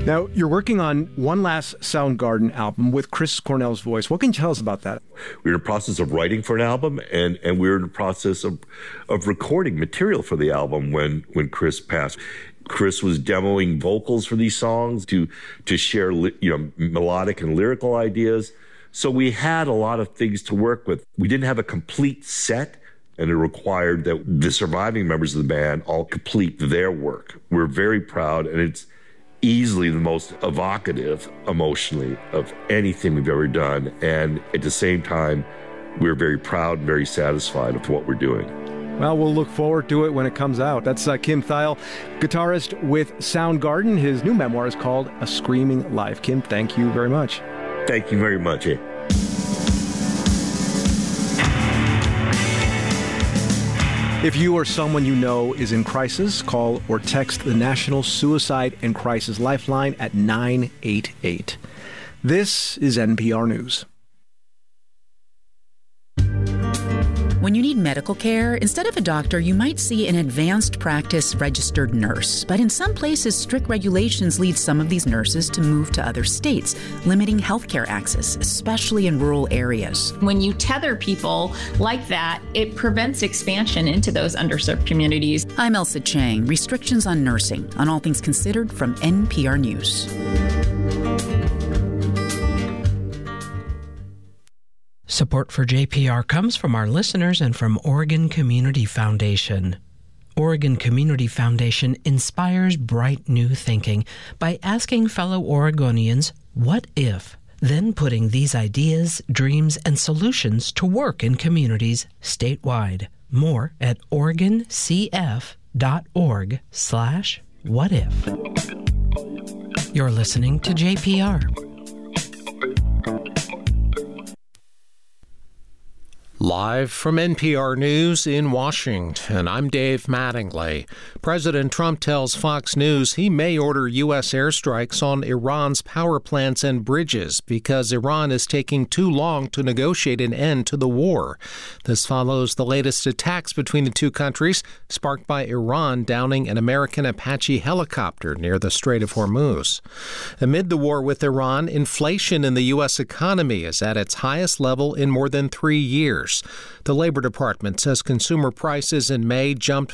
Now, you're working on One Last Soundgarden album with Chris Cornell's voice. What can you tell us about that? We're in the process of writing for an album, and we're in the process of recording material for the album when Chris passed. Chris was demoing vocals for these songs to share, melodic and lyrical ideas. So we had a lot of things to work with. We didn't have a complete set, and it required that the surviving members of the band all complete their work. We're very proud, and it's easily the most evocative emotionally of anything we've ever done. And at the same time, we're very proud and very satisfied with what we're doing. Well, we'll look forward to it when it comes out. That's Kim Thayil, guitarist with Soundgarden. His new memoir is called A Screaming Life. Kim, thank you very much. Thank you very much. If you or someone you know is in crisis, call or text the National Suicide and Crisis Lifeline at 988. This is NPR News. When you need medical care, instead of a doctor, you might see an advanced practice registered nurse. But in some places, strict regulations lead some of these nurses to move to other states, limiting healthcare access, especially in rural areas. When you tether people like that, it prevents expansion into those underserved communities. I'm Elsa Chang. Restrictions on nursing, on All Things Considered from NPR News. Support for JPR comes from our listeners and from Oregon Community Foundation. Oregon Community Foundation inspires bright new thinking by asking fellow Oregonians, what if? Then putting these ideas, dreams, and solutions to work in communities statewide. More at oregoncf.org/whatif. You're listening to JPR. Live from NPR News in Washington, I'm Dave Mattingly. President Trump tells Fox News he may order U.S. airstrikes on Iran's power plants and bridges because Iran is taking too long to negotiate an end to the war. This follows the latest attacks between the two countries, sparked by Iran downing an American Apache helicopter near the Strait of Hormuz. Amid the war with Iran, inflation in the U.S. economy is at its highest level in more than 3 years. The Labor Department says consumer prices in May jumped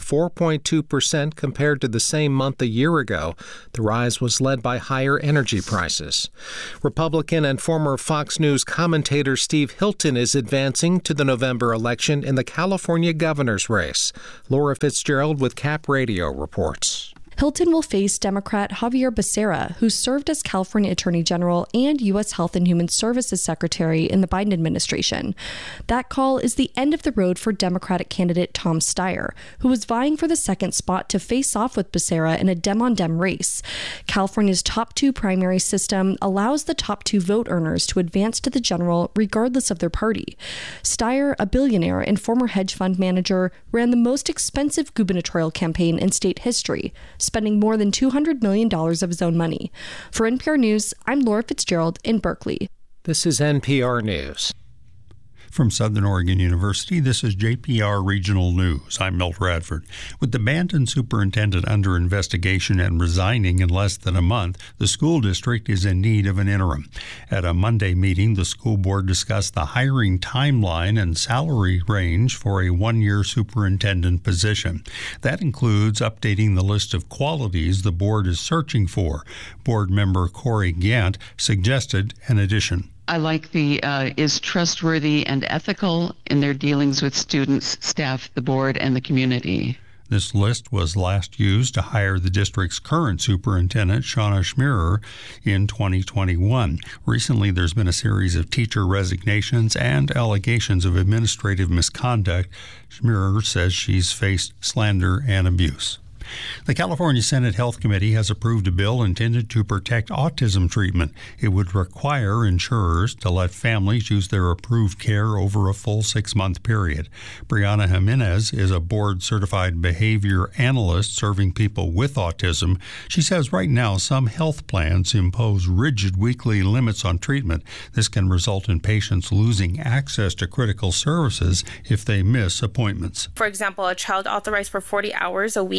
4.2% compared to the same month a year ago. The rise was led by higher energy prices. Republican and former Fox News commentator Steve Hilton is advancing to the November election in the California governor's race. Laura Fitzgerald with Cap Radio reports. Hilton will face Democrat Xavier Becerra, who served as California Attorney General and U.S. Health and Human Services Secretary in the Biden administration. That call is the end of the road for Democratic candidate Tom Steyer, who was vying for the second spot to face off with Becerra in a Dem-on-Dem race. California's top two primary system allows the top two vote earners to advance to the general regardless of their party. Steyer, a billionaire and former hedge fund manager, ran the most expensive gubernatorial campaign in state history, spending more than $200 million of his own money. For NPR News, I'm Laura Fitzgerald in Berkeley. This is NPR News. From Southern Oregon University, this is JPR Regional News. I'm Milt Radford. With the Banton superintendent under investigation and resigning in less than a month, the school district is in need of an interim. At a Monday meeting, the school board discussed the hiring timeline and salary range for a one-year superintendent position. That includes updating the list of qualities the board is searching for. Board member Corey Gant suggested an addition. I like the is trustworthy and ethical in their dealings with students, staff, the board, and the community. This list was last used to hire the district's current superintendent, Shauna Schmierer, in 2021. Recently, there's been a series of teacher resignations and allegations of administrative misconduct. Schmierer says she's faced slander and abuse. The California Senate Health Committee has approved a bill intended to protect autism treatment. It would require insurers to let families use their approved care over a full 6-month period. Brianna Jimenez is a board-certified behavior analyst serving people with autism. She says right now some health plans impose rigid weekly limits on treatment. This can result in patients losing access to critical services if they miss appointments. For example, a child authorized for 40 hours a week may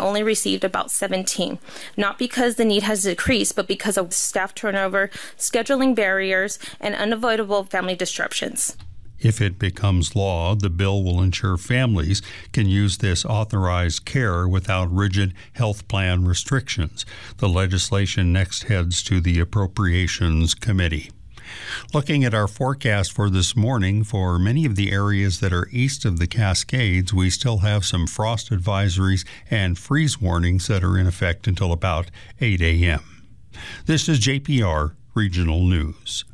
only received about 17, not because the need has decreased, but because of staff turnover, scheduling barriers, and unavoidable family disruptions. If it becomes law, the bill will ensure families can use this authorized care without rigid health plan restrictions. The legislation next heads to the Appropriations Committee. Looking at our forecast for this morning, for many of the areas that are east of the Cascades, we still have some frost advisories and freeze warnings that are in effect until about 8 a.m. This is JPR Regional News.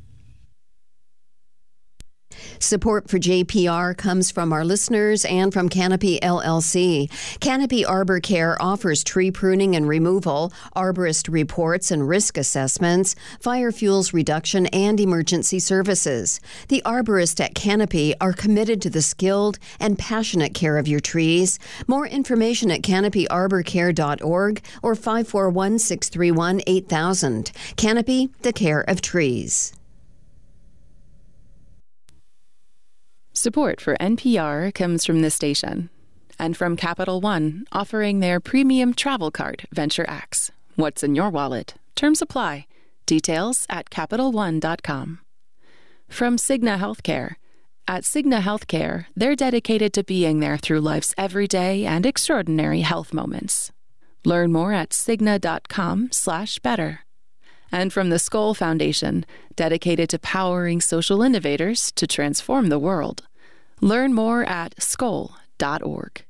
Support for JPR comes from our listeners and from Canopy LLC. Canopy Arbor Care offers tree pruning and removal, arborist reports and risk assessments, fire fuels reduction, and emergency services. The arborists at Canopy are committed to the skilled and passionate care of your trees. More information at canopyarborcare.org or 541-631-8000. Canopy, the care of trees. Support for NPR comes from this station and from Capital One, offering their premium travel card, Venture X. What's in your wallet? Terms apply. Details at CapitalOne.com. From Cigna Healthcare. At Cigna Healthcare, they're dedicated to being there through life's everyday and extraordinary health moments. Learn more at Cigna.com/better. And from the Skoll Foundation, dedicated to powering social innovators to transform the world. Learn more at skoll.org.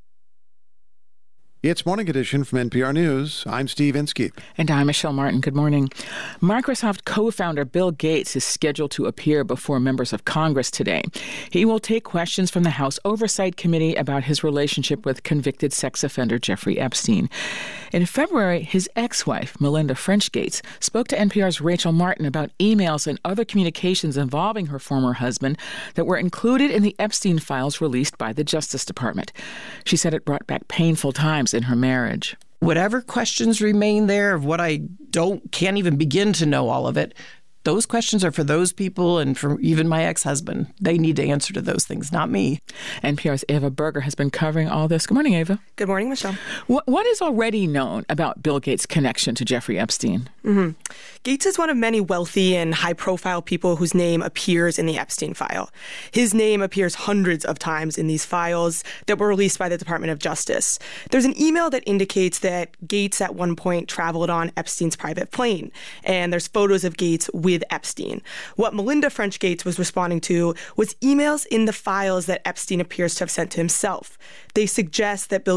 It's Morning Edition from NPR News. I'm Steve Inskeep. And I'm Michelle Martin. Good morning. Microsoft co-founder Bill Gates is scheduled to appear before members of Congress today. He will take questions from the House Oversight Committee about his relationship with convicted sex offender Jeffrey Epstein. In February, his ex-wife, Melinda French Gates, spoke to NPR's Rachel Martin about emails and other communications involving her former husband that were included in the Epstein files released by the Justice Department. She said it brought back painful times in her marriage. Whatever questions remain there of what I can't even begin to know all of it, those questions are for those people and for even my ex-husband. They need to answer to those things, not me. NPR's Ava Berger has been covering all this. Good morning, Ava. Good morning, Michelle. What is already known about Bill Gates' connection to Jeffrey Epstein? Gates is one of many wealthy and high-profile people whose name appears in the Epstein file. His name appears hundreds of times in these files that were released by the Department of Justice. There's an email that indicates that Gates at one point traveled on Epstein's private plane, and there's photos of Gates with Epstein. What Melinda French Gates was responding to was emails in the files that Epstein appears to have sent to himself. They suggest that Bill